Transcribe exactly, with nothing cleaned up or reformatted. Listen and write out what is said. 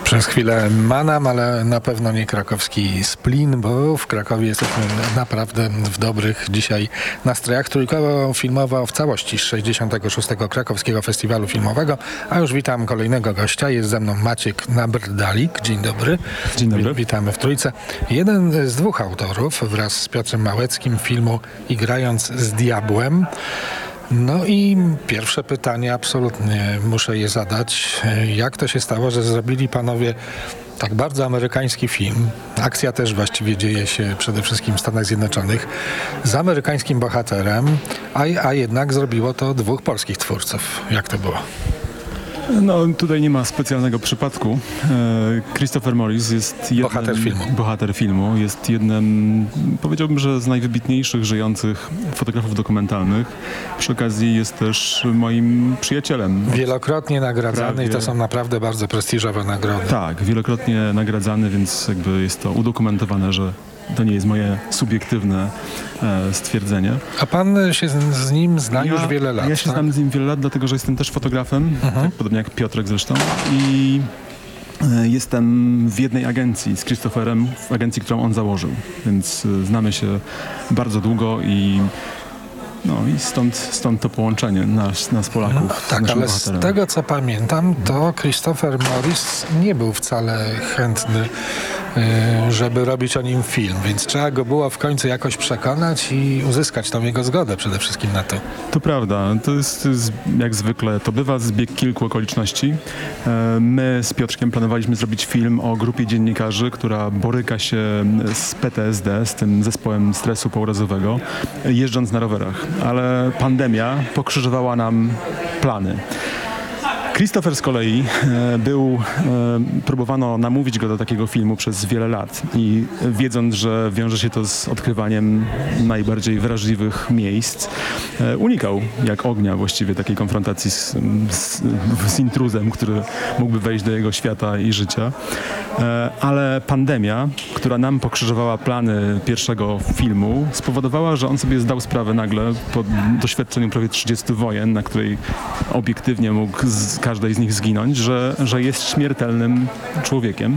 Przez chwilę Manam, ale na pewno nie krakowski Splin, bo w Krakowie jesteśmy naprawdę w dobrych dzisiaj nastrojach. Trójkowo filmowo w całości z sześćdziesiątego szóstego Krakowskiego Festiwalu Filmowego. A już witam kolejnego gościa. Jest ze mną Maciek Nabrdalik. Dzień dobry. Dzień dobry. Witamy w Trójce. Jeden z dwóch autorów wraz z Piotrem Małeckim filmu I grając z diabłem. No i pierwsze pytanie, absolutnie muszę je zadać. Jak to się stało, że zrobili panowie tak bardzo amerykański film? Akcja też właściwie dzieje się przede wszystkim w Stanach Zjednoczonych, z amerykańskim bohaterem, a, a jednak zrobiło to dwóch polskich twórców. Jak to było? No tutaj nie ma specjalnego przypadku. E, Christopher Morris jest jednym, Bohater filmu. bohater filmu. Jest jednym, powiedziałbym, że z najwybitniejszych żyjących fotografów dokumentalnych. Przy okazji jest też moim przyjacielem. Wielokrotnie nagradzany Prawie. i to są naprawdę bardzo prestiżowe nagrody. Tak, wielokrotnie nagradzany, więc jakby jest to udokumentowane, że to nie jest moje subiektywne e, stwierdzenie. A pan się z, z nim zna Ja- już wiele lat, Ja się tak? znam z nim wiele lat, dlatego że jestem też fotografem, tak, podobnie jak Piotrek zresztą. I e, jestem w jednej agencji z Christopherem, w agencji, którą on założył. Więc e, znamy się bardzo długo i no i stąd, stąd to połączenie nas, nas Polaków. No, z tak, naszym ale z bohaterem. tego co pamiętam, to Christopher Morris nie był wcale chętny, y, żeby robić o nim film, więc trzeba go było w końcu jakoś przekonać i uzyskać tą jego zgodę przede wszystkim na to. To prawda, to jest z- jak zwykle, to bywa zbieg kilku okoliczności. E, My z Piotrkiem planowaliśmy zrobić film o grupie dziennikarzy, która boryka się z P T S D, z tym zespołem stresu pourazowego, jeżdżąc na rowerach. Ale pandemia pokrzyżowała nam plany. Christopher z kolei e, był, e, próbowano namówić go do takiego filmu przez wiele lat i wiedząc, że wiąże się to z odkrywaniem najbardziej wrażliwych miejsc, e, unikał jak ognia właściwie takiej konfrontacji z, z, z intruzem, który mógłby wejść do jego świata i życia. E, ale pandemia, która nam pokrzyżowała plany pierwszego filmu, spowodowała, że on sobie zdał sprawę nagle po doświadczeniu prawie trzydziestu wojen, na której obiektywnie mógł z każdej z nich zginąć, że, że jest śmiertelnym człowiekiem.